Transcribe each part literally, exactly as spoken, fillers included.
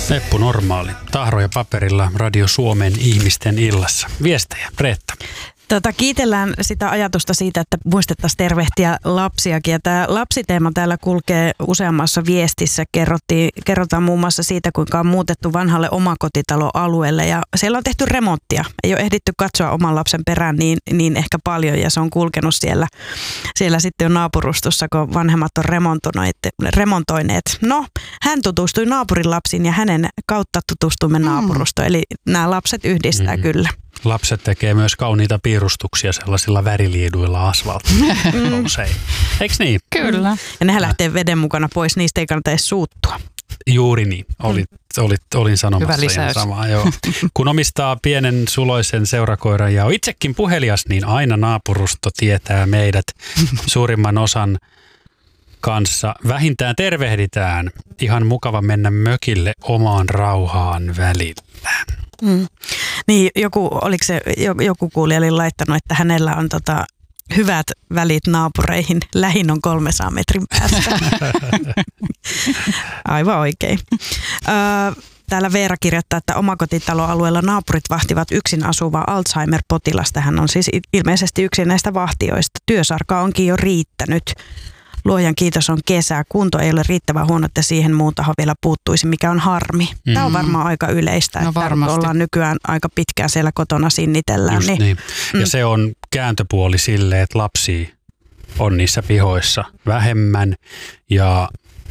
Eppu Normaali, tahro ja paperilla Radio Suomen ihmisten illassa. Viestejä, Reetta. Tota, kiitellään sitä ajatusta siitä, että muistettaisiin tervehtiä lapsiakin. Ja tämä lapsiteema täällä kulkee useammassa viestissä. Kerrottiin, kerrotaan muun muassa siitä, kuinka on muutettu vanhalle omakotitaloalueelle. Ja siellä on tehty remonttia. Ei ole ehditty katsoa oman lapsen perään niin, niin ehkä paljon. Ja se on kulkenut siellä, siellä sitten jo naapurustossa, kun vanhemmat on remontoineet. No, hän tutustui naapurin lapsiin ja hänen kautta tutustuimme mm. naapurustoon. Eli nämä lapset yhdistää mm. kyllä. Lapset tekee myös kauniita piirustuksia sellaisilla väriliiduilla asfaltilla usein. Eiks niin? Kyllä. Ja nehän lähtee veden mukana pois, niistä ei kannata edes suuttua. Juuri niin. Olit, olit, olin sanomassa hyvä lisäys. Samaa. Joo. Kun omistaa pienen suloisen seurakoiran ja on itsekin puhelias, niin aina naapurusto tietää meidät suurimman osan kanssa. Vähintään tervehditään. Ihan mukava mennä mökille omaan rauhaan välillä. Mm. Niin, joku, oliko se, joku kuulija oli laittanut, että hänellä on tota, hyvät välit naapureihin. Lähin on kolmesataa metrin päästä. Aivan oikein. Täällä Veera kirjoittaa, että omakotitaloalueella naapurit vahtivat yksin asuvaa Alzheimer-potilasta. Hän on siis ilmeisesti yksi näistä vahtioista. Työsarka onkin jo riittänyt. Luojan kiitos on kesä. Kunto ei ole riittävän huono, että siihen muun taho vielä puuttuisi, mikä on harmi. Mm-hmm. Tämä on varmaan aika yleistä, no, että varmasti. Ollaan nykyään aika pitkään siellä kotona sinnitellään. Just niin. niin. Ja mm. se on kääntöpuoli sille, että lapsia on niissä pihoissa vähemmän ja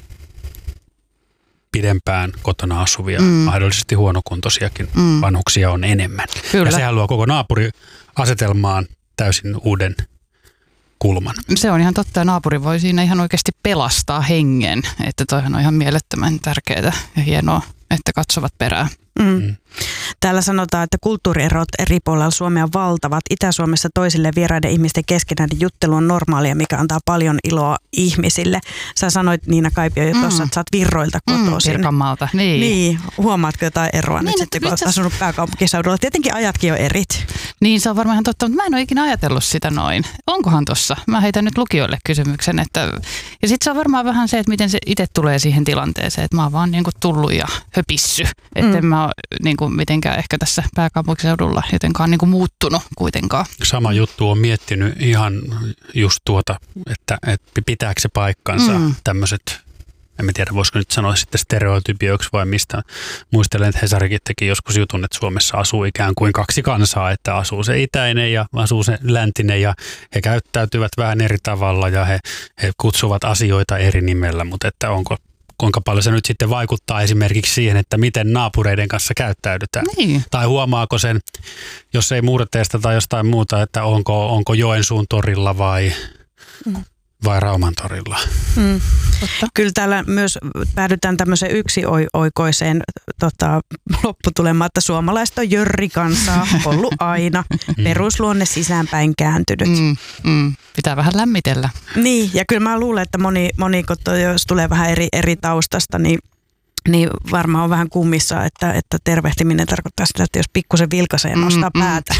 pidempään kotona asuvia, mm. mahdollisesti huonokuntoisiakin mm. vanhuksia on enemmän. Kyllä. Ja sehän luo koko naapuriasetelmaan täysin uuden kulman. Se on ihan totta, ja naapuri voi siinä ihan oikeasti pelastaa hengen, että toihan on ihan mielettömän tärkeää ja hienoa, että katsovat perään. Mm. Mm. Täällä sanotaan, että kulttuurierot eri puolilla Suomea valtavat. Itä-Suomessa toisille vieraiden ihmisten keskinäinen juttelu on normaalia, mikä antaa paljon iloa ihmisille. Sä sanoit, Niina Kaipio, jo tuossa, mm. että sä oot Virroilta kotoisin. Mm, Pirkanmaalta, niin. Niin, huomaatko jotain eroa niin, nyt sitten, kun oot asunut pääkaupunkiseudulla? Tietenkin ajatkin on erit. Niin, se on varmaan ihan totta, mutta mä en ole ikinä ajatellut sitä noin. Onkohan tossa? Mä heitän nyt lukijoille kysymyksen. Että... Ja sitten se on varmaan vähän se, että miten se itse tulee siihen tilanteeseen, että mä oon vaan niin kuin tullut ja höpissy. Että mm. en mä ole niin kuin mitenkään ehkä tässä pääkaupunkiseudulla jotenkaan niin kuin muuttunut kuitenkaan. Sama juttu on miettinyt ihan just tuota, että, että pitääkö se paikkansa mm. tämmöiset, en tiedä voisiko nyt sanoa sitten stereotypioiksi vai mistä. Muistelen, että Hesarikin teki joskus jutun, että Suomessa asuu ikään kuin kaksi kansaa, että asuu se itäinen ja asuu se läntinen ja he käyttäytyvät vähän eri tavalla ja he, he kutsuvat asioita eri nimellä, mutta että onko kuinka paljon se nyt sitten vaikuttaa esimerkiksi siihen, että miten naapureiden kanssa käyttäydytään. Niin. Tai huomaako sen, jos ei Murteesta tai jostain muuta, että onko, onko Joensuun torilla vai, mm. vai Rauman torilla. Mm. Kyllä täällä myös päädytään tämmöiseen yksioikoiseen tota, lopputulemaan, että suomalaiset on jörrikansaa ollut aina. Perusluonne sisäänpäin kääntynyt. Mm, mm. Pitää vähän lämmitellä. Niin, ja kyllä mä luulen, että moni, moni jos tulee vähän eri, eri taustasta, niin niin varmaan on vähän kummissa, että, että tervehtiminen tarkoittaa sitä, että jos pikkusen vilkaisee ja nostaa mm, päätä.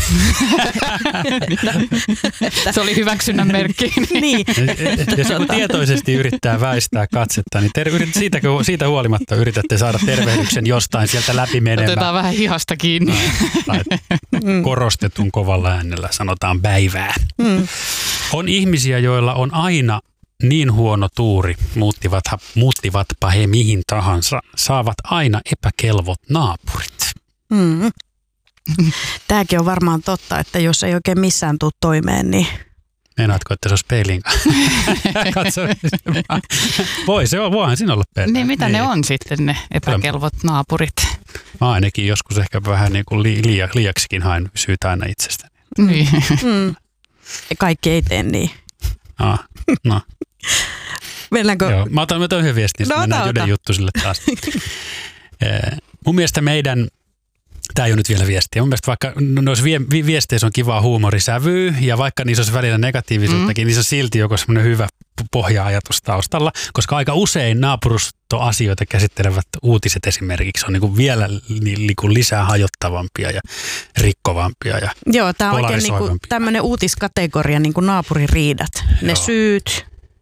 Mm. Se oli hyväksynnän merkki. Niin. Jos joku tietoisesti yrittää väistää katsetta, niin ter- siitä, siitä huolimatta yritätte saada tervehdyksen jostain sieltä läpi menemään. Otetaan vähän hihasta kiinni. Tai korostetun kovalla äänellä sanotaan päivää. Mm. On ihmisiä, joilla on aina niin huono tuuri, muuttivatpa, muuttivatpa he mihin tahansa, saavat aina epäkelvot naapurit. Mm. Tämäkin on varmaan totta, että jos ei oikein missään tule toimeen, niin... Meinaatko, että se olisi peilin Katso. Voi se on, voihan siinä olla peilin. Niin mitä niin. Ne on sitten ne epäkelvot naapurit? Mä ainakin joskus ehkä vähän niin kuin li, liia, liiaksikin haen syytä aina itsestäni. Niin. Mm. Kaikki ei tee niin. Ah, no. Mennäänkö? Joo, mä otan, mä otan yhden viestin, no, mennään Joden juttu sille taas. Mun mielestä meidän, tää ei ole nyt vielä viestiä, mun mielestä vaikka noissa vie, viesteissä on kivaa huumorisävyä ja vaikka niissä olisi välillä negatiivisuuttakin, mm. niin se on silti joku semmoinen hyvä pohja-ajatus taustalla, koska aika usein naapurustoasioita käsittelevät uutiset esimerkiksi on niin kuin vielä niin kuin lisää hajottavampia ja rikkovampia ja joo, tämä on oikein niin kuin tämmöinen uutiskategoria, niin kuin naapuririidat, ne Joo. syyt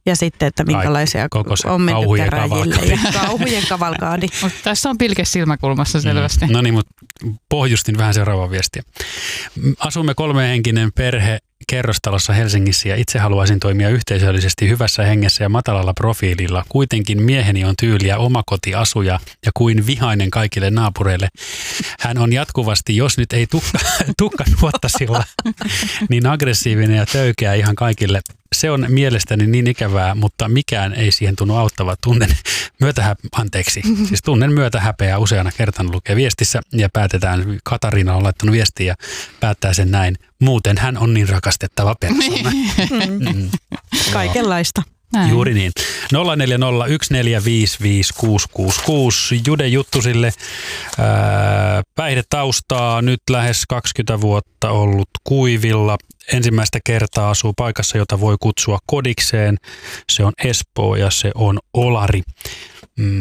ja sitten, että minkälaisia on menty käräjille ja kauhujen kavalkaadi. Mutta tässä on pilke silmäkulmassa selvästi. Mm. No niin, mutta pohjustin vähän seuraavaa viestiä. Asumme kolmehenkinen perhe kerrostalossa Helsingissä ja itse haluaisin toimia yhteisöllisesti hyvässä hengessä ja matalalla profiililla. Kuitenkin mieheni on tyyliä omakotiasuja ja kuin vihainen kaikille naapureille. Hän on jatkuvasti, jos nyt ei tukka, tukka nuottasilla, niin aggressiivinen ja töykeä ihan kaikille. Se on mielestäni niin ikävää, mutta mikään ei siihen tunnu auttava. Tunnen myötähä, anteeksi, siis tunnen myötähäpeää useana kertana lukee viestissä ja päätetään, Katariina on laittanut viestiä ja päättää sen näin. Muuten hän on niin rakastettava persoona. Mm. Kaikenlaista. Näin. Juuri niin. nolla neljä nolla yksi neljä viisi viisi kuusi kuusi kuusi Jude Juttusille. Ää, päihdetaustaa nyt lähes kaksikymmentä vuotta ollut kuivilla. Ensimmäistä kertaa asuu paikassa, jota voi kutsua kodikseen. Se on Espoo ja se on Olari. Mm.